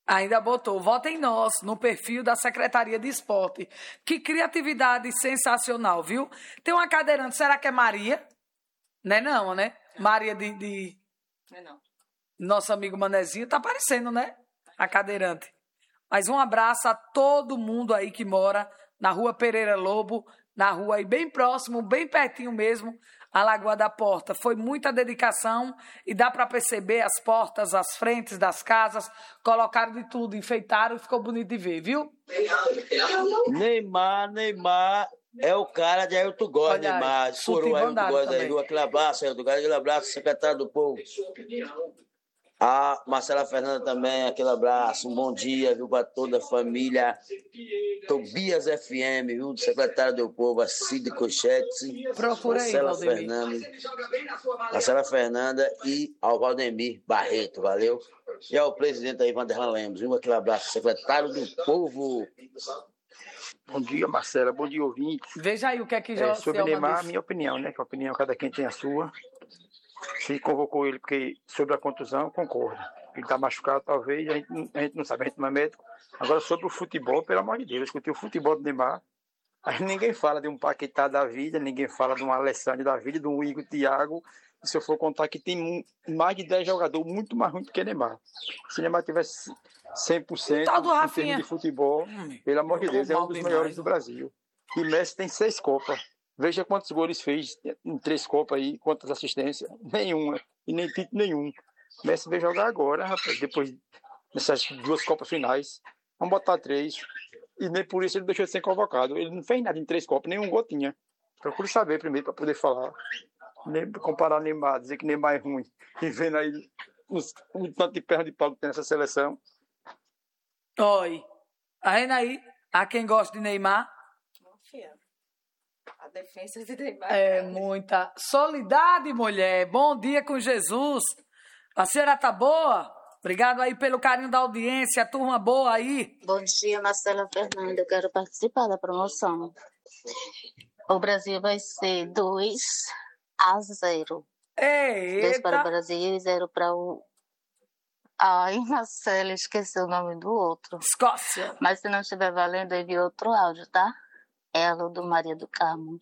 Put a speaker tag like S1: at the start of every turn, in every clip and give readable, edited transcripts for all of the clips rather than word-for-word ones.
S1: Ainda botou, vota em nós, no perfil da Secretaria de Esporte. Que criatividade sensacional, viu? Tem uma cadeirante, será que é Maria? Não, né? Maria
S2: Não.
S1: Nosso amigo Manezinho, tá aparecendo, né? A cadeirante. Mas um abraço a todo mundo aí que mora na Rua Pereira Lobo, na rua aí bem próximo, bem pertinho mesmo, a Lagoa da Porta. Foi muita dedicação e dá para perceber as portas, as frentes das casas, colocaram de tudo, enfeitaram e ficou bonito de ver, viu?
S3: Neymar é o cara de Ailton Góes, Neymar.
S1: Furou
S3: Ailton Góes aí, aquele abraço, Ailton Góes, aquele abraço, secretário do povo. A Marcela Fernanda também, aquele abraço, um bom dia, viu, para toda a família. Tobias FM, viu, do secretário do povo, a Cid Cochete, Marcela Fernanda e ao Valdemir Barreto, valeu? E ao presidente aí, Vanderlan Lemos, viu, aquele abraço, secretário do povo.
S4: Bom dia, Marcela, bom dia, ouvintes.
S1: Veja aí o que é que já...
S4: Sobre Neymar, a minha opinião, né, que a opinião cada quem tem a sua. Se convocou ele porque sobre a contusão, concordo. Ele está machucado, talvez, a gente não sabe, a gente não é médico. Agora, sobre o futebol, pelo amor de Deus, eu escutei o futebol do Neymar, aí ninguém fala de um Paquetá da vida, ninguém fala de um Alessandro da vida, de um Igor Thiago. Se eu for contar que tem mais de 10 jogadores muito mais ruins do que Neymar. Se Neymar tivesse 100% em termos de futebol, pelo amor de Deus, é um dos melhores do Brasil. E Messi tem 6 Copas. Veja quantos gols fez em 3 Copas aí, quantas assistências. Nenhuma. E nem título nenhum. Messi veio jogar agora, rapaz. Depois dessas 2 Copas finais. Vamos botar 3. E nem por isso ele deixou de ser convocado. Ele não fez nada em 3 Copas, nenhum gol tinha. Procure saber primeiro para poder falar. Nem comparar Neymar, dizer que Neymar é ruim. E vendo aí o tanto de perna de pau que tem nessa seleção.
S1: Oi. Aí, a quem gosta de Neymar?
S2: Não, filha. A defesa de Neymar.
S1: É muita solidariedade, mulher. Bom dia com Jesus. A senhora tá boa? Obrigado aí pelo carinho da audiência. Turma boa aí.
S5: Bom dia, Marcela Fernanda. Eu quero participar da promoção. O Brasil vai ser 2-0. 2 para o Brasil e 0 para o... Ai, Marcela, esqueci o nome do outro.
S1: Escócia.
S5: Mas se não estiver valendo, eu envio outro áudio, tá? É a do Maria do Carmo.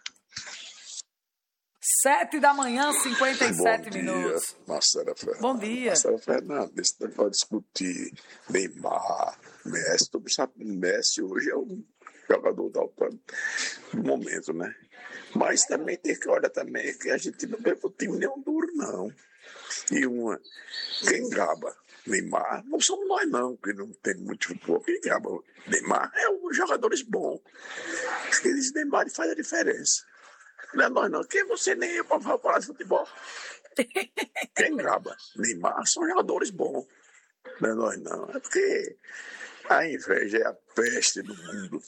S1: 7h, 57 minutos.
S6: Marcela Fernanda.
S1: Bom dia.
S6: Marcela Fernanda, isso não pode discutir Neymar, Messi. Todo mundo sabe que Messi hoje é um jogador do alto momento, né? Mas também tem que olhar também que a gente não vê o time nenhum duro, não. E quem gaba Neymar, não somos nós não, que não tem muito futebol. Quem gaba Neymar é os jogadores bons. Eles Neymar faz a diferença. Não é nós não. Quem você nem eu para falar de futebol? Quem gaba Neymar são jogadores bons. Não é nós não. É porque a inveja é a peste do mundo.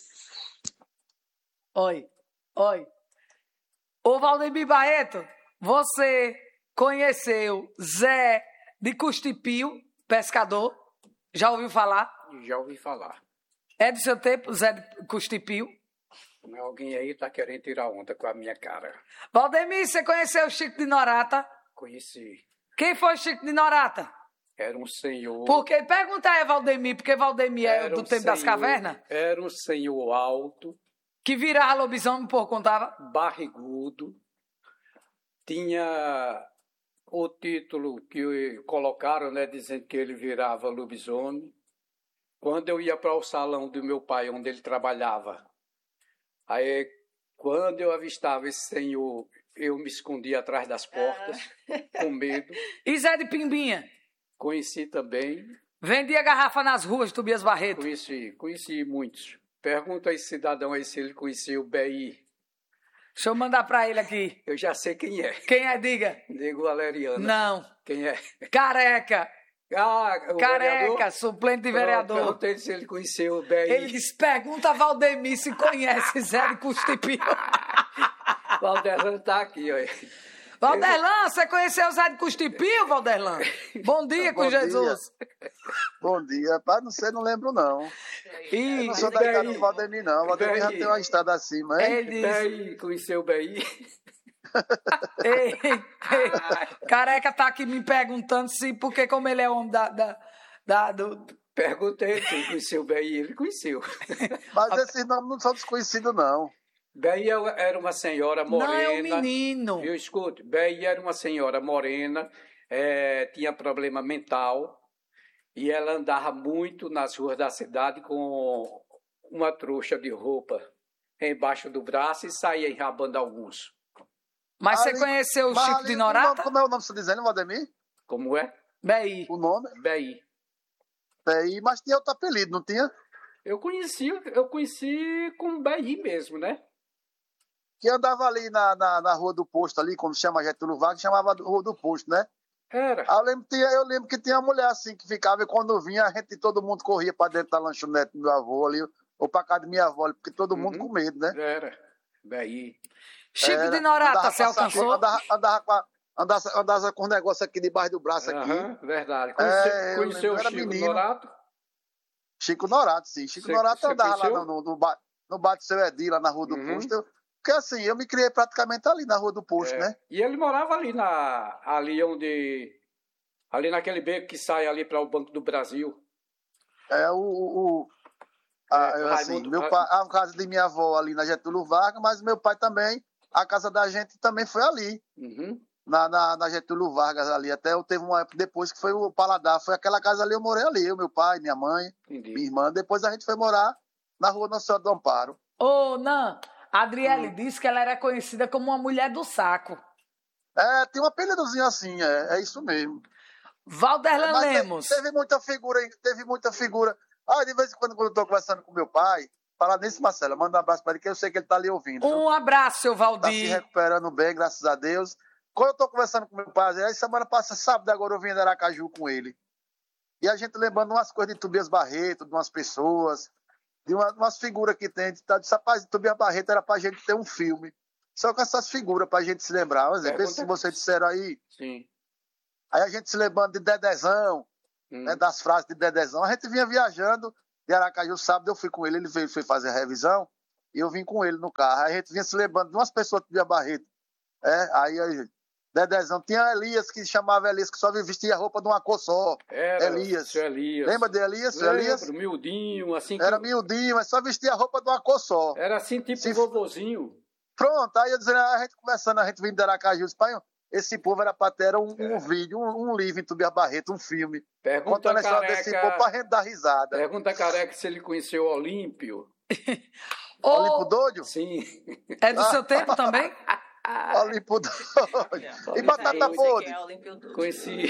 S1: Oi. Ô Valdemir Barreto, você conheceu Zé de Custipio, pescador? Já ouviu falar?
S7: Já ouvi falar.
S1: É do seu tempo, Zé de Custipio?
S7: Alguém aí tá querendo tirar onda com a minha cara.
S1: Valdemir, você conheceu o Chico de Norata?
S7: Conheci.
S1: Quem foi o Chico de Norata?
S7: Era um senhor...
S1: Pergunta aí, Valdemir, porque Valdemir é do tempo das cavernas?
S7: Era um senhor alto.
S1: Que virava lobisomem, por contava?
S7: Barrigudo. Tinha o título que colocaram, né, dizendo que ele virava lobisomem. Quando eu ia para o salão do meu pai, onde ele trabalhava, aí quando eu avistava esse senhor, eu me escondia atrás das portas, com medo.
S1: E Zé de Pimbinha?
S7: Conheci também.
S1: Vendia garrafa nas ruas de Tobias Barreto?
S7: Conheci muitos. Pergunta a esse cidadão aí se ele conhecia o BI.
S1: Deixa eu mandar pra ele aqui.
S7: Eu já sei quem é.
S1: Quem é, diga?
S7: Diego Valeriano.
S1: Não.
S7: Quem é?
S1: Careca.
S7: O
S1: Careca,
S7: vereador?
S1: Suplente de vereador.
S7: Eu perguntei se ele conheceu o BI.
S1: Ele disse, pergunta a Valdemir se conhece Zé de Custipio.
S7: Valderlan tá aqui, olha.
S1: Valderlan, você conheceu o Zé de Custipio, Valderlan? Bom dia com Jesus.
S8: Bom dia. Para não lembro, não.
S1: Eu
S8: não sou da casa do Valdemir, não. O Valdemir já tem uma estrada acima, hein?
S7: Ele conheceu o BI.
S1: Ei, Careca tá aqui me perguntando se, porque como ele é homem
S7: Perguntei se ele conheceu o Beí, ele conheceu.
S8: Mas esses nomes não são desconhecidos, não.
S7: Beí era uma senhora morena.
S1: Não, é um menino.
S7: Viu, escute, Beí era uma senhora morena, tinha problema mental, e ela andava muito nas ruas da cidade com uma trouxa de roupa embaixo do braço e saía enrabando alguns.
S1: Mas você conheceu o Chico de Norata?
S8: Como é o nome que você está dizendo, Valdemir?
S7: Como é?
S1: Beí.
S8: O nome?
S7: Beí.
S8: Beí, mas tinha outro apelido, não tinha?
S7: Eu conheci com Beí mesmo, né?
S8: Que andava ali na Rua do Posto, ali, como se chama Getúlio Vargas, chamava Rua do Posto, né?
S7: Era.
S8: Eu lembro que tinha uma mulher assim que ficava, e quando vinha, todo mundo corria para dentro da lanchonete do meu avô ali, ou para casa da minha avó, porque todo mundo com medo, né?
S7: Era. Beí.
S1: Chico de Norata, você alcançou?
S8: Andava com um negócio aqui debaixo do braço aqui.
S7: Verdade. Conheceu o Chico Norato?
S8: Chico Norato, sim. Chico Norato andava lá no bar do Seu Edi, lá na Rua do Posto. Porque assim, eu me criei praticamente ali na Rua do Posto, né?
S7: E ele morava ali ali naquele beco que sai ali para o Banco do Brasil.
S8: Meu pai, a casa de minha avó ali na Getúlio Vargas, mas meu pai também, a casa da gente também foi ali. Na Getúlio Vargas ali. Até eu teve uma época depois que foi o Paladar. Foi aquela casa ali, eu morei ali. Eu, meu pai, minha mãe, minha irmã. Depois a gente foi morar na Rua Nossa Senhora do Amparo.
S1: Não. A Adriele disse que ela era conhecida como uma mulher do saco.
S8: Tem um apelidozinho assim, é isso mesmo.
S1: Valderlan Lemos.
S8: Teve muita figura. De vez em quando eu tô conversando com meu pai, falar nisso, Marcela, manda um abraço para ele, que eu sei que ele tá ali ouvindo.
S1: Um abraço, seu Valdir.
S8: Tá se recuperando bem, graças a Deus. Quando eu tô conversando com meu pai, aí semana passada, sábado agora, eu vim em Aracaju com ele. E a gente lembrando umas coisas de Tobias Barreto, de umas pessoas, de umas figuras que tem. Rapaz, Tobias Barreto era pra gente ter um filme. Só com essas figuras pra gente se lembrar. Por exemplo, se vocês disseram aí.
S7: Sim.
S8: Aí a gente se lembrando de Dedezão, né, das frases de Dedezão. A gente vinha viajando de Aracaju, sábado eu fui com ele, ele foi fazer a revisão, e eu vim com ele no carro. Aí a gente vinha se lembrando de umas pessoas de Tobias Barreto. Aí Dedezão. Tinha Elias, que chamava Elias, que só vestia a roupa de uma cor só.
S7: Era
S8: Elias.
S7: Elias.
S8: Lembra de Elias?
S7: Lembro, miudinho, assim.
S8: Era miudinho, mas só vestia a roupa de uma cor só.
S7: Era assim, tipo um vovozinho.
S8: Pronto, aí eu dizendo, a gente conversando, a gente vindo de Aracaju, pai, esse povo era pra ter um vídeo, um livro em Tobias Barreto, um filme.
S7: Contando a história
S8: desse povo pra gente dar risada.
S7: Pergunta a Careca se ele conheceu o Olímpio.
S8: Olímpio Doido?
S7: Sim.
S1: É do seu tempo também?
S8: Olímpio Doido. E Batata Podre?
S7: Conheci.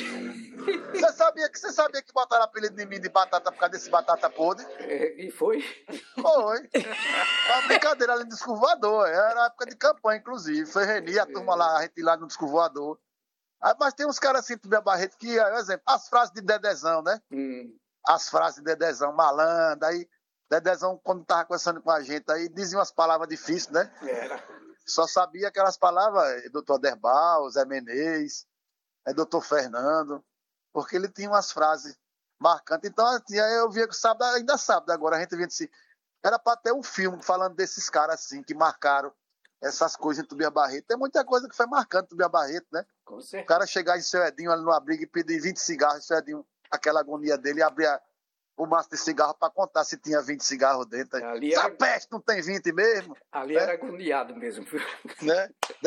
S8: Você sabia que botaram apelido de mim de Batata por causa desse Batata Podre?
S7: E foi?
S8: Foi. Uma brincadeira ali no disco voador. Era época de campanha, inclusive. Foi Reni, a turma lá, a gente lá no disco voador. Mas tem uns caras assim, Tobias Barreto, que, por exemplo, as frases de Dedezão, né? As frases de Dedezão, malandro, aí Dedezão, quando tava conversando com a gente, aí dizia umas palavras difíceis, né?
S7: Era.
S8: Só sabia aquelas palavras, doutor Aderbal, Zé Menezes, doutor Fernando, porque ele tinha umas frases marcantes. Então, eu via que sábado, ainda sábado, agora a gente via assim, era para ter um filme falando desses caras assim, que marcaram essas coisas em Tobias Barreto. Tem muita coisa que foi marcante em Tobias Barreto, né?
S7: Com certeza.
S8: O cara chegar em Seu Edinho ali no abrigo e pedir 20 cigarros, Seu Edinho, aquela agonia dele, e abrir o maço de cigarro para contar se tinha 20 cigarros dentro. Essa peste não tem 20 mesmo?
S7: Ali era agoniado mesmo.
S8: Né?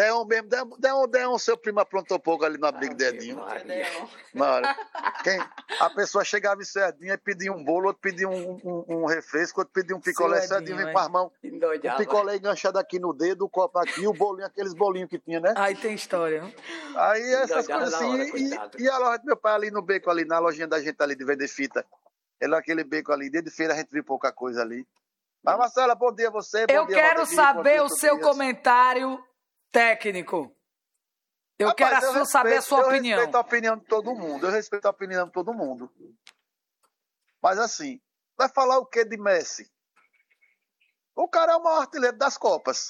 S8: Deon, seu primo aprontou pouco ali no abrigo de Edinho. Na hora. A pessoa chegava em Seu Edinho e pedia um bolo, outro pedia um refresco, outro pedia um picolé. Seu Edinho vem com as mãos, o picolé enganchado aqui no dedo, o copo aqui, o bolinho, aqueles bolinhos que tinha, né?
S1: Aí tem história.
S8: Aí essas coisas assim. E a loja do meu pai ali no beco, ali na lojinha da gente ali de vender fita. Aquele beco ali, desde feira a gente viu pouca coisa ali. Mas, Marcela, bom dia a você.
S1: Eu quero saber o seu comentário técnico. Eu quero saber a sua opinião.
S8: Eu respeito a opinião de todo mundo. Mas assim, vai falar o que de Messi? O cara é o maior artilheiro das Copas.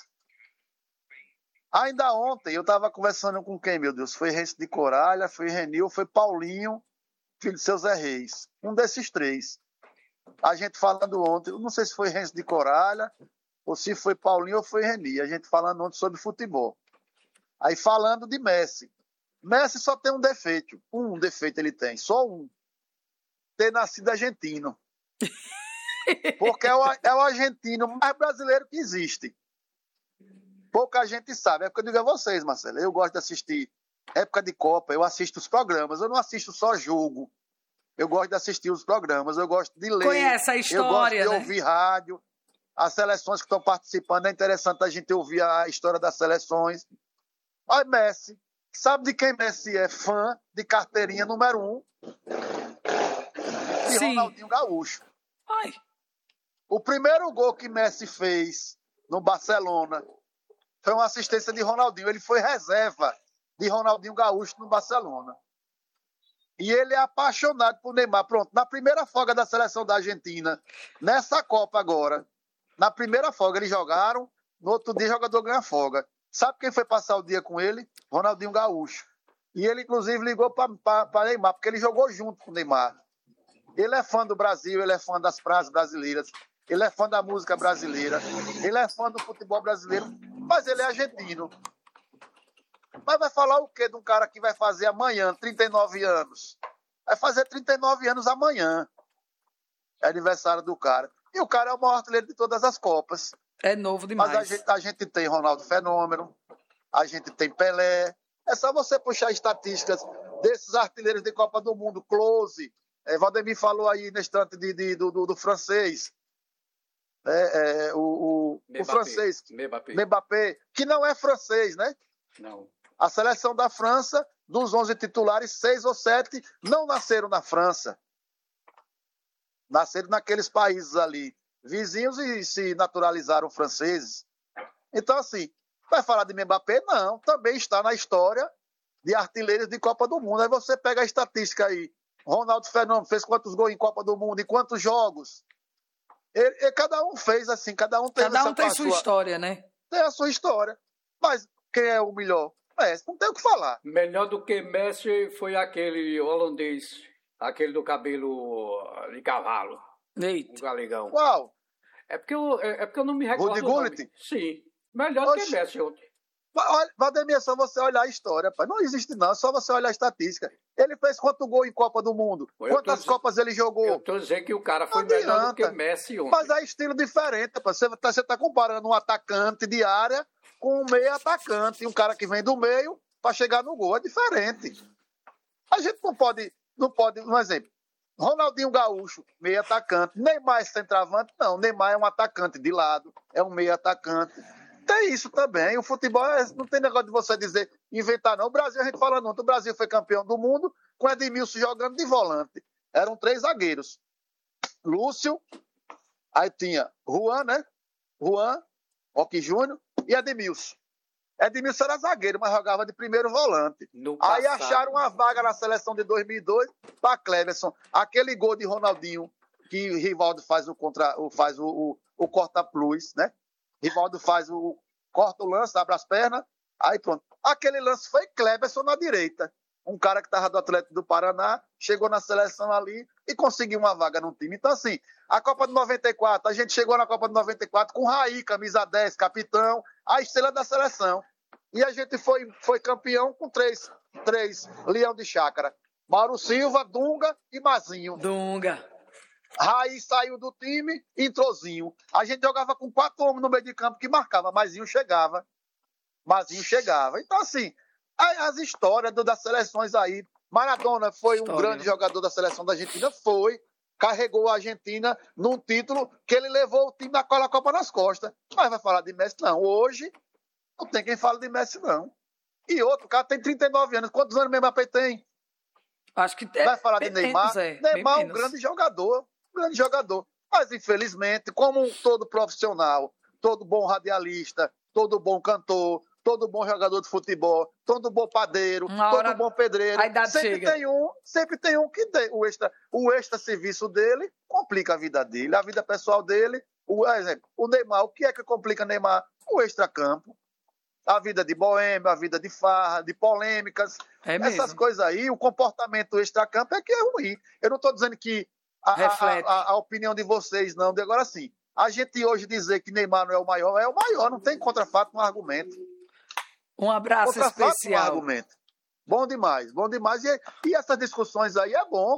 S8: Ainda ontem eu estava conversando com quem, meu Deus? Foi Renzo de Coralha, foi Renil, foi Paulinho, filho de seu Zé Reis. Um desses três. A gente falando ontem, eu não sei se foi Renzo de Coralha, ou se foi Paulinho ou foi Reni. A gente falando ontem sobre futebol. Aí falando de Messi. Messi só tem um defeito. Um defeito ele tem, só um. ter nascido argentino. Porque é o argentino mais brasileiro que existe. Pouca gente sabe. É porque eu digo a vocês, Marcelo, eu gosto de assistir época de Copa, eu assisto os programas, eu não assisto só jogo. Eu gosto de assistir os programas, eu gosto de ler.
S1: Conhece a história,
S8: eu gosto de ouvir rádio. As seleções que estão participando, é interessante a gente ouvir a história das seleções. Olha, Messi. Sabe de quem Messi é fã de carteirinha número 1? De
S1: Sim.
S8: Ronaldinho Gaúcho.
S1: Ai.
S8: O primeiro gol que Messi fez no Barcelona foi uma assistência de Ronaldinho. Ele foi reserva de Ronaldinho Gaúcho no Barcelona. E ele é apaixonado por Neymar. Pronto, na primeira folga da seleção da Argentina, nessa Copa agora, na primeira folga eles jogaram, no outro dia o jogador ganha folga. Sabe quem foi passar o dia com ele? Ronaldinho Gaúcho. E ele, inclusive, ligou para Neymar, porque ele jogou junto com o Neymar. Ele é fã do Brasil, ele é fã das praias brasileiras, ele é fã da música brasileira, ele é fã do futebol brasileiro, mas ele é argentino. Mas vai falar o quê de um cara que vai fazer amanhã 39 anos? Vai fazer 39 anos amanhã. É aniversário do cara. E o cara é o maior artilheiro de todas as Copas.
S1: É novo demais.
S8: Mas a gente tem Ronaldo Fenômeno, a gente tem Pelé. É só você puxar estatísticas desses artilheiros de Copa do Mundo. Close. Valdemir falou aí na estante do francês. O francês. Mbappé. Que não é francês, né?
S7: Não.
S8: A seleção da França, dos 11 titulares, 6 ou 7 não nasceram na França. Nasceram naqueles países ali, vizinhos, e se naturalizaram franceses. Então, assim, vai falar de Mbappé? Não, também está na história de artilheiros de Copa do Mundo. Aí você pega a estatística aí. Ronaldo Fenômeno fez quantos gols em Copa do Mundo, em quantos jogos? Cada um fez assim, cada um tem
S1: sua história, né?
S8: Tem a sua história. Mas quem é o melhor? Não tem o que falar.
S7: Melhor do que Messi foi aquele holandês, aquele do cabelo de cavalo.
S1: Eita.
S7: O galegão.
S8: Qual?
S7: É porque eu não me recordo.
S8: Rudy Gullit?
S7: Sim. Melhor do que Messi ontem.
S8: Valdemir, é só você olhar a história, pai. Não existe não, é só você olhar a estatística. Ele fez quanto gol em Copa do Mundo? Quantas Copas ele jogou?
S7: Eu tô dizendo que o cara foi melhor do que Messi ontem.
S8: Mas é estilo diferente, pai. Você tá comparando um atacante de área com um meio atacante, um cara que vem do meio para chegar no gol. É diferente. A gente não pode, um exemplo, Ronaldinho Gaúcho, meio atacante. Neymar é centroavante? Não, Neymar é um atacante de lado, é um meio atacante. Tem isso também. O futebol não tem negócio de você dizer, inventar não. O Brasil, a gente fala não. O Brasil foi campeão do mundo com Edmilson jogando de volante. Eram 3 zagueiros. Lúcio, aí tinha Juan, né? Juan, Roque Júnior e Edmilson. Edmilson era zagueiro, mas jogava de primeiro volante. Aí acharam uma vaga na seleção de 2002 para Cleverson. Aquele gol de Ronaldinho, que o Rivaldo faz o corta-plus, né? Rivaldo corta o lance, abre as pernas, aí pronto. Aquele lance foi Cleberson na direita. Um cara que estava do Atlético do Paraná, chegou na seleção ali e conseguiu uma vaga no time. Então, assim, a Copa de 94, a gente chegou na Copa de 94 com Raí, camisa 10, capitão, a estrela da seleção. E a gente foi campeão com três leão de chácara. Mauro Silva, Dunga e Mazinho.
S1: Dunga.
S8: Raí saiu do time, entrozinho. A gente jogava com 4 homens no meio de campo que marcava, Mazinho chegava. Então, assim, as histórias das seleções aí. Maradona foi um grande jogador da seleção da Argentina, carregou a Argentina num título que ele levou o time da Copa nas costas. Mas vai falar de Messi? Não. Hoje, não tem quem fale de Messi, não. E outro, o cara tem 39 anos. Quantos anos Mbappé tem?
S1: Acho que
S8: vai falar de Neymar? Neymar é um grande jogador. Mas, infelizmente, como todo profissional, todo bom radialista, todo bom cantor, todo bom jogador de futebol, todo bom padeiro, todo bom pedreiro, sempre tem um que o extra serviço dele complica a vida dele, a vida pessoal dele. O Neymar, o que é que complica Neymar? O extracampo. A vida de boêmio, a vida de farra, de polêmicas, essas coisas aí, o comportamento extracampo é que é ruim. Eu não estou dizendo que a opinião de vocês, não. Agora sim, a gente hoje dizer que Neymar não é o maior, não tem contrafato no argumento.
S1: Um abraço especial.
S8: No argumento. Bom demais. E essas discussões aí é bom.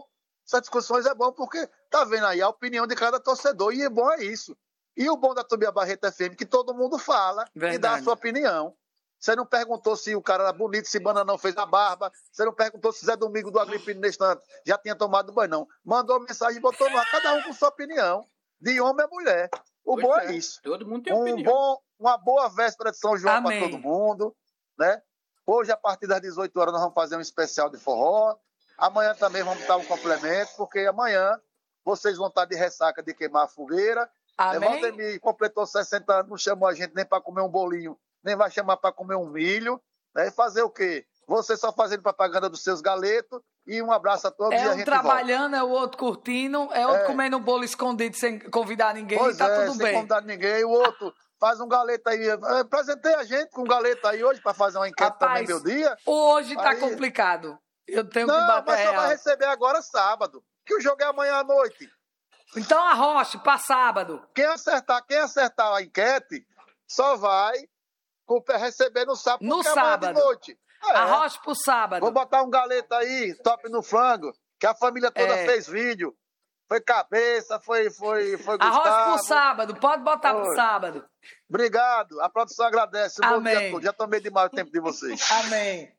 S8: Essas discussões é bom porque tá vendo aí a opinião de cada torcedor e é bom é isso. E o bom da Tumbia Barreto FM que todo mundo fala e dá a sua opinião. Você não perguntou se o cara era bonito, se Bananão fez a barba. Você não perguntou se Zé Domingo do Agripino nesse instante já tinha tomado banho, não. Mandou mensagem e botou no ar, cada um com sua opinião. De homem a mulher. O bom é isso.
S7: Todo mundo tem opinião.
S8: Uma boa véspera de São João para
S1: Amém.
S8: todo mundo, né? Hoje, a partir das 18 horas, nós vamos fazer um especial de forró. Amanhã também vamos dar um complemento, porque amanhã vocês vão estar de ressaca de queimar a fogueira.
S1: Amém.
S8: Valdemir completou 60 anos, não chamou a gente nem para comer um bolinho, nem vai chamar para comer um milho. Né? E fazer o quê? Você só fazendo propaganda dos seus galetos. E um abraço a todos e a
S1: É um
S8: gente
S1: trabalhando,
S8: volta.
S1: é o outro curtindo, é outro comendo um bolo escondido sem convidar ninguém
S8: Pois
S1: e tá
S8: é,
S1: tudo
S8: sem
S1: bem.
S8: convidar ninguém. O outro faz um galeto aí. Apresentei a gente com um galeto aí hoje para fazer uma enquete também, meu dia.
S1: Hoje tá
S8: Aí-
S1: complicado. Eu tenho que
S8: Não,
S1: bater
S8: mas só
S1: real.
S8: vai receber agora sábado. Que o jogo é amanhã à noite.
S1: Então arroche pra sábado.
S8: Quem acertar a enquete só vai receber no sábado.
S1: No
S8: porque amanhã
S1: sábado.
S8: de noite.
S1: Arroche pro sábado.
S8: Vou botar um galeto aí, top no frango, que a família toda fez vídeo. Foi cabeça, foi Gustavo.
S1: Arroche pro sábado, pode botar pro
S8: Foi.
S1: sábado.
S8: Obrigado, a produção agradece. Um bom dia
S1: Amém.
S8: a todos. Já tomei demais o tempo de vocês.
S1: Amém.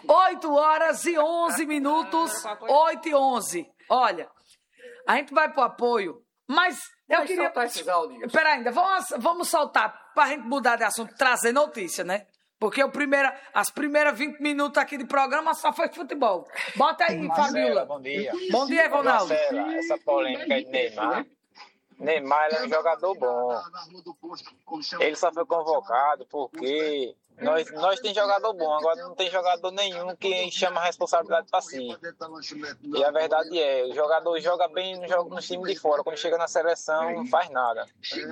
S1: 8h11, 8h11. Olha, a gente vai pro apoio, mas eu
S7: Vai
S1: queria...
S7: soltar esses áudios.
S1: Pera ainda, vamos soltar, pra gente mudar de assunto, trazer notícia, né? Porque as primeiras 20 minutos aqui de programa só foi futebol. Bota aí, Fabiola.
S9: Bom dia.
S1: Bom dia, Ronaldo.
S9: Marcela, essa polêmica aí de Neymar. Neymar ele é um jogador bom. Ele só foi convocado porque nós tem jogador bom, agora não tem jogador nenhum que chama a responsabilidade para si. E a verdade é, o jogador joga bem no time de fora, quando chega na seleção não faz nada.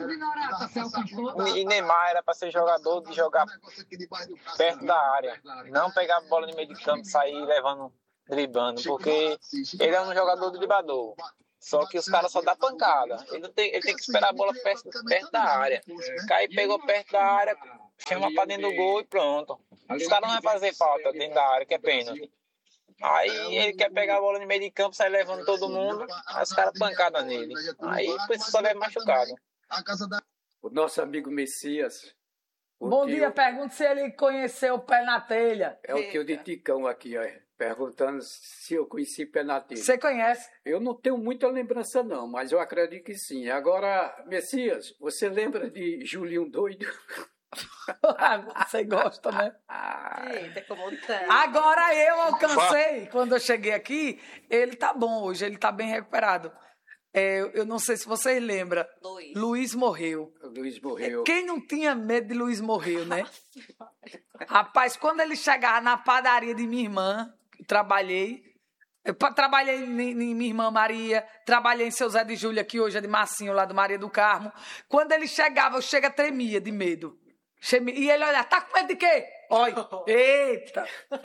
S9: E Neymar era para ser jogador de jogar perto da área, não pegar a bola no meio de campo e sair levando, driblando, porque ele é um jogador driblador. Só que os caras só dão pancada. Ele tem que esperar a bola perto da área. Cai, pegou perto da área, chama pra dentro do gol e pronto. Os caras não vão fazer falta dentro da área, que é pênalti. Aí ele quer pegar a bola no meio de campo, sai levando todo mundo, aí os caras pancada nele. Aí por isso só vai machucado.
S7: O nosso amigo Messias.
S1: Bom dia, pergunta se ele conheceu o Pé na Telha.
S7: É o tio de Ticão aqui, ó. Perguntando se eu conheci Pé na Telha.
S1: Você conhece?
S7: Eu não tenho muita lembrança, não, mas eu acredito que sim. Agora, Messias, você lembra de Julinho Doido?
S1: Você gosta, né?
S2: Eita, como tá.
S1: Agora eu alcancei, quando eu cheguei aqui, ele tá bom hoje, ele tá bem recuperado. Eu não sei se vocês lembram. Luiz morreu.
S7: Luiz morreu.
S1: Quem não tinha medo de Luiz morreu, né? Rapaz, quando ele chegava na padaria de minha irmã, trabalhei em minha irmã Maria, trabalhei em seu Zé de Júlia, que hoje é de Massinho, lá do Maria do Carmo. Quando ele chegava, eu tremia de medo. E ele olhava, tá com medo de quê? Olha, eita!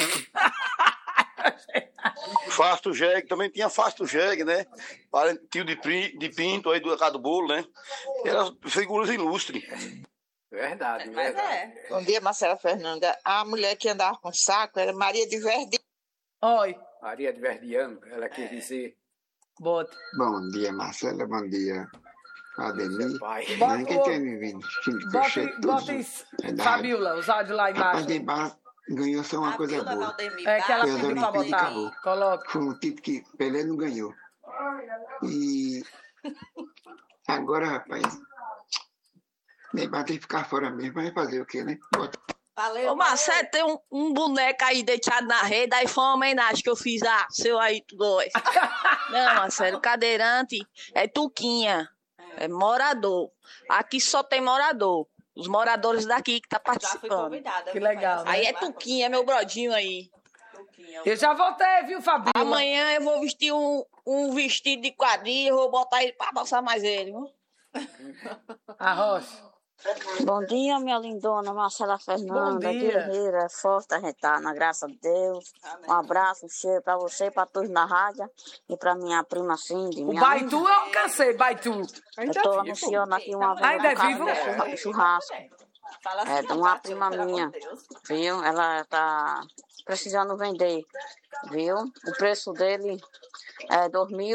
S10: Fasto Jeg, também tinha Fasto Jeg, né? Tio de Pinto, aí do casa do bolo, né? Eram figuras ilustres.
S7: Verdade,
S2: Mas
S7: verdade.
S11: Bom dia, Marcela Fernanda. A mulher que andava com saco era Maria de Verdi.
S1: Oi.
S7: Maria de Verdiano, ela quer dizer.
S1: Bota.
S12: Bom dia, Marcela. Bom dia, Ademir.
S7: Pai.
S12: Quem tem me vindo?
S1: Bota Fabiola, os áudios lá embaixo.
S12: Rapaz, de baixo ganhou só uma coisa boa.
S1: É que ela
S12: Foi as
S1: pediu pra
S12: Olimpíadas e
S1: botar.
S12: acabou.
S1: Coloca.
S12: Foi um título que Pelé não ganhou. E agora, rapaz, Neymar tem que ficar fora mesmo. Vai fazer o quê, né? Bota.
S2: Valeu.
S13: Ô, Marcelo, tem um boneco aí deitado na rede, aí foi uma homenagem que eu fiz a seu aí, tu dois. Não, Marcelo, cadeirante é Tuquinha, é morador. Aqui só tem morador. Os moradores daqui que tá participando.
S1: Que legal, né?
S13: Aí é Tuquinha, meu brodinho aí.
S1: Eu já voltei, viu, Fabiola?
S13: Amanhã eu vou vestir um vestido de quadrilha, vou botar ele pra dançar mais ele, viu?
S1: Arrocha.
S5: Bom dia, minha lindona Marcela Fernanda,
S1: Bom dia.
S5: guerreira, forte a gente tá, na graça de Deus. Um abraço, um cheiro pra você, pra todos na rádio e pra minha prima Cindy.
S1: O
S5: minha
S1: Baitu
S5: linda.
S1: eu alcancei, Baitu.
S5: Eu tô anunciando aqui uma venda
S1: Ainda é
S5: do carro
S1: vivo?
S5: do churrasco. É de uma prima minha, viu? Ela tá precisando vender, viu? O preço dele é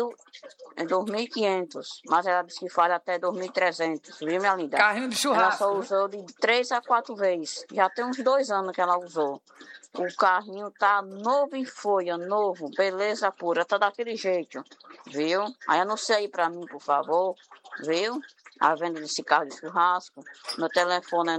S5: 2.500, mas ela disse que faz até 2.300, viu, minha linda?
S1: Carrinho de churrasco.
S5: Ela só usou de 3 a 4 vezes. Já tem uns 2 anos que ela usou. O carrinho tá novo em folha, novo, beleza pura, tá daquele jeito, viu? Aí anuncia aí pra mim, por favor, viu? A venda desse carro de churrasco. Meu telefone é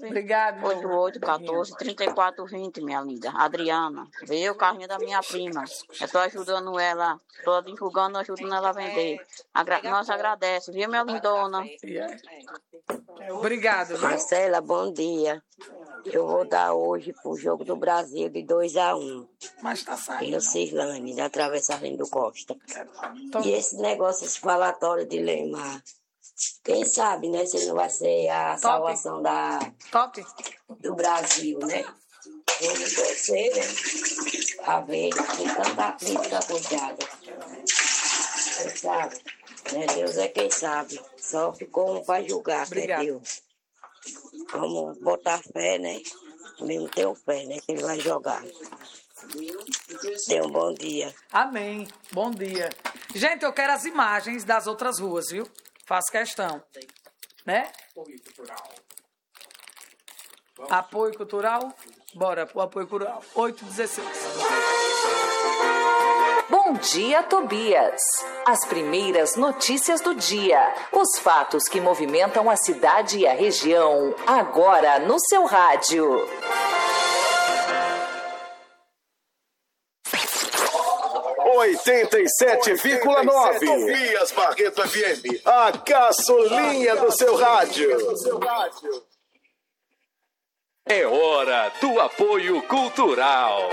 S5: 98814-3420, minha linda. Adriana, viu? O carrinho da minha prima. Eu tô ajudando ela, tô divulgando, ajudando ela a vender. Nós agradecemos, viu, minha lindona?
S1: Obrigado.
S14: Marcela, bom dia. Eu vou dar hoje pro jogo do Brasil de 2-1.
S1: Mas tá saindo.
S14: No Cirlane, da Travessa do Costa. E esse negócio, esse falatório de Neymar, quem sabe, né, se não vai ser a salvação do Brasil, né? Vamos torcer, né? A ver, tem tanta crítica cuidada. Quem sabe? Né? Deus é quem sabe. Só ficou um para julgar, que é Deus. Vamos botar fé, né? Mesmo tenho fé, né? Que ele vai jogar. Tenha um bom dia.
S1: Amém. Bom dia. Gente, eu quero as imagens das outras ruas, viu? Faço questão. Né? Apoio cultural? Bora pro apoio cultural. 8h16.
S15: Bom dia, Tobias. As primeiras notícias do dia. Os fatos que movimentam a cidade e a região. Agora no seu rádio.
S16: Tobias Barreto FM. A caçulinha do seu rádio.
S17: É hora do apoio cultural.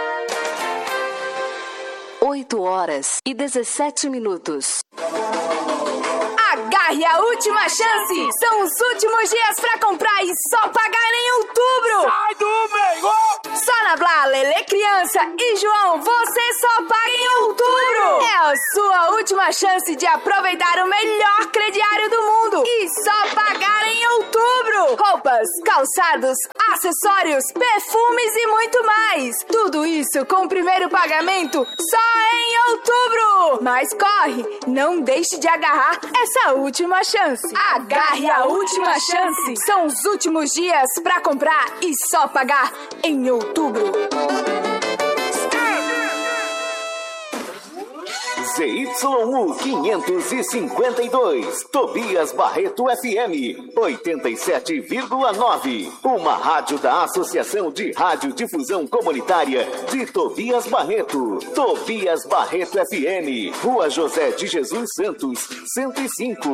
S15: 8h17.
S18: Agarre a última chance! São os últimos dias pra comprar e só pagar em outubro!
S16: Sai do meio!
S18: Só na Blá, Lelê Criança e João, você só paga em outubro! É a sua última chance de aproveitar o melhor crediário do mundo e só pagar em outubro! Roupas, calçados, acessórios, perfumes e muito mais! Tudo isso com o primeiro pagamento só em outubro! Mas corre, não deixe de agarrar essa última chance. Agarre a última chance. São os últimos dias pra comprar e só pagar em outubro.
S19: ZYU 552, Tobias Barreto FM 87,9. Uma rádio da Associação de Radiodifusão Comunitária de Tobias Barreto. Tobias Barreto FM, Rua José de Jesus Santos, 105.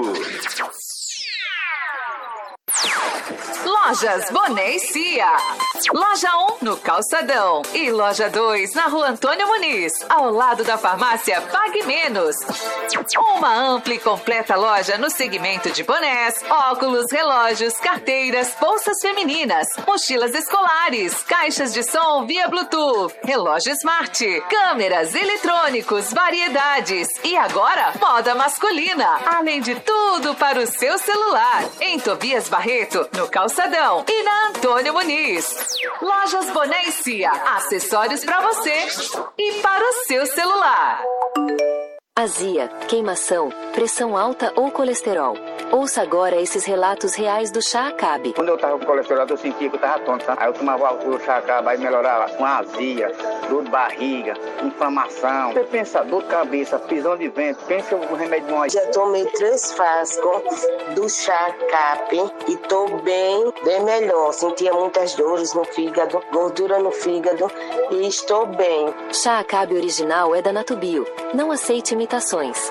S15: Lojas Boné e Cia. Loja 1 no Calçadão e Loja 2 na Rua Antônio Muniz, ao lado da farmácia Pague Menos. Uma ampla e completa loja no segmento de bonés, óculos, relógios, carteiras, bolsas femininas, mochilas escolares, caixas de som via Bluetooth, relógio Smart, câmeras, eletrônicos, variedades e agora moda masculina, além de tudo para o seu celular. Em Tobias Barreto, no Calçadão e na Antônio Muniz. Lojas Boné e Cia, acessórios para você e para o seu celular.
S20: Azia, queimação, pressão alta ou colesterol. Ouça agora esses relatos reais do Chá Acabe.
S21: Quando eu tava com colesterol, eu sentia que eu tava tonto, sabe? Aí eu tomava o Chá Acabe, aí melhorava com azia, dor de barriga, inflamação. Você pensa, dor de cabeça, prisão de vento, pensa o remédio bom aí.
S14: Já tomei 3 frascos do Chá Acabe e tô bem melhor. Sentia muitas dores no fígado, gordura no fígado e estou bem.
S20: Chá Acabe original é da Natubio. Não aceite imitações.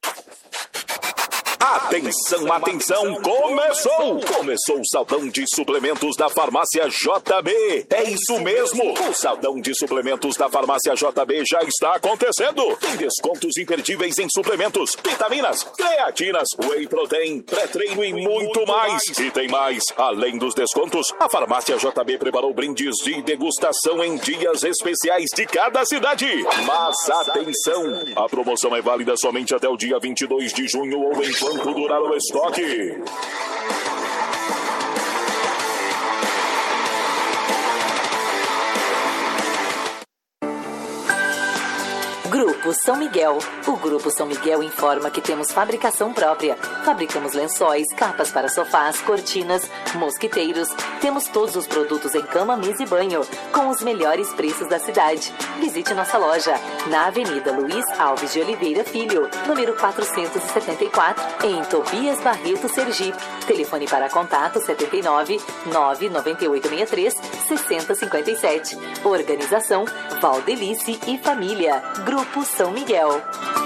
S16: Atenção, atenção, começou o saldão de suplementos da farmácia JB. É isso mesmo, o saldão de suplementos da farmácia JB já está acontecendo. Tem descontos imperdíveis em suplementos, vitaminas, creatinas, whey protein, pré-treino e muito mais. E tem mais, além dos descontos, a farmácia JB preparou brindes de degustação em dias especiais de cada cidade. Mas atenção, a promoção é válida somente até o dia 22 de junho ou enquanto durar o estoque.
S15: Grupo São Miguel. O Grupo São Miguel informa que temos fabricação própria. Fabricamos lençóis, capas para sofás, cortinas, mosquiteiros. Temos todos os produtos em cama, mesa e banho, com os melhores preços da cidade. Visite nossa loja na Avenida Luiz Alves de Oliveira Filho, número 474, em Tobias Barreto, Sergipe. Telefone para contato 79 99863 6057. Organização Valdelice e Família. Grupo São Miguel.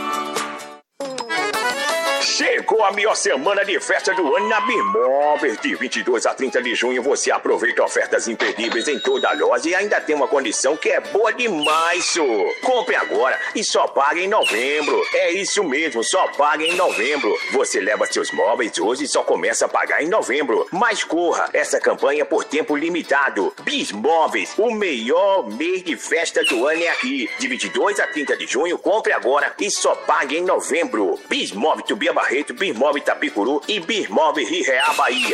S3: Chegou a melhor semana de festa do ano na Birmóveis. De 22 a 30 de junho você aproveita ofertas imperdíveis em toda a loja e ainda tem uma condição que é boa demais, senhor. Compre agora e só pague em novembro. É isso mesmo, só pague em novembro. Você leva seus móveis hoje e só começa a pagar em novembro. Mas corra, essa campanha é por tempo limitado. Birmóveis, o melhor mês de festa do ano é aqui. De 22 a 30 de junho, compre agora e só pague em novembro. Birmóveis, Tubia Barreto, Birmóveis Itapicuru e Birmóveis Rirreá, Bahia.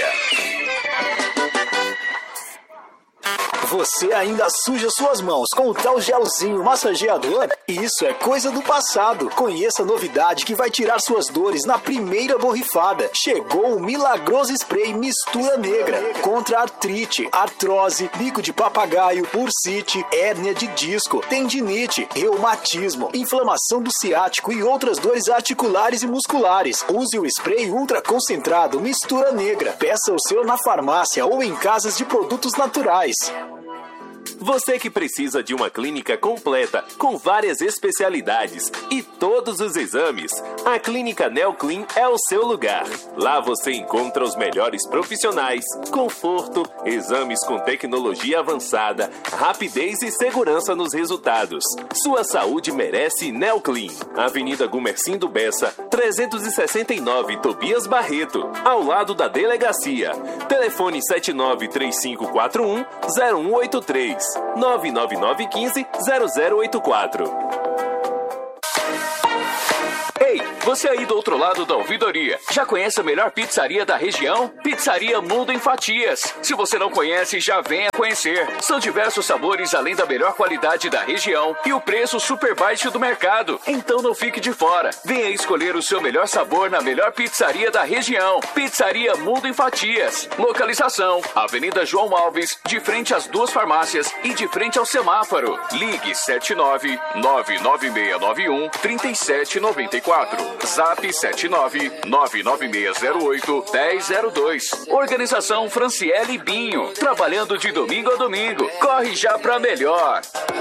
S22: Você ainda suja suas mãos com o tal gelzinho massageador? Isso é coisa do passado. Conheça a novidade que vai tirar suas dores na primeira borrifada. Chegou o milagroso spray Mistura Negra contra artrite, artrose, bico de papagaio, bursite, hérnia de disco, tendinite, reumatismo, inflamação do ciático e outras dores articulares e musculares. Use o spray ultra concentrado Mistura Negra. Peça o seu na farmácia ou em casas de produtos naturais.
S17: Você que precisa de uma clínica completa, com várias especialidades e todos os exames, a Clínica Neoclin é o seu lugar. Lá você encontra os melhores profissionais, conforto, exames com tecnologia avançada, rapidez e segurança nos resultados. Sua saúde merece Neoclin. Avenida Gumercindo Bessa, 369, Tobias Barreto, ao lado da delegacia. Telefone 793541-0183. 99915-0084. Ei, você aí do outro lado da ouvidoria, já conhece a melhor pizzaria da região? Pizzaria Mundo em Fatias. Se você não conhece, já venha conhecer. São diversos sabores além da melhor qualidade da região e o preço super baixo do mercado. Então não fique de fora. Venha escolher o seu melhor sabor na melhor pizzaria da região. Pizzaria Mundo em Fatias. Localização: Avenida João Alves, de frente às duas farmácias e de frente ao semáforo. Ligue 79-99691-3794. Zap 79-99608-1002. Organização Franciele Binho. Trabalhando de domingo a domingo. Corre já pra melhor.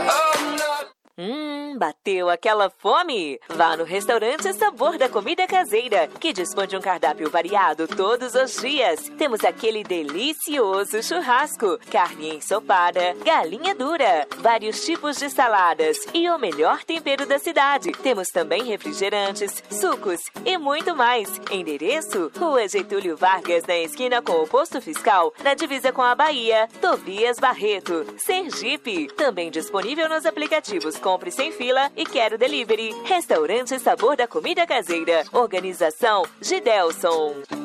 S15: Bateu aquela fome? Vá no restaurante Sabor da Comida Caseira, que dispõe de um cardápio variado todos os dias. Temos aquele delicioso churrasco, carne ensopada, galinha dura, vários tipos de saladas e o melhor tempero da cidade. Temos também refrigerantes, sucos e muito mais. Endereço: Rua Getúlio Vargas, na esquina com o Posto Fiscal, na divisa com a Bahia, Tobias Barreto, Sergipe. Também disponível nos aplicativos Compre Sem Fila e Quero Delivery. Restaurante Sabor da Comida Caseira. Organização Gidelson.